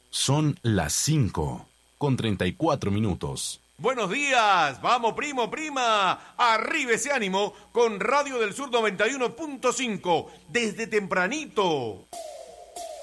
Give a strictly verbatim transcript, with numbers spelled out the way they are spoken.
Son las cinco con treinta y cuatro minutos. Buenos días, vamos primo, prima, arriba ese ánimo con Radio del Sur noventa y uno punto cinco, desde tempranito.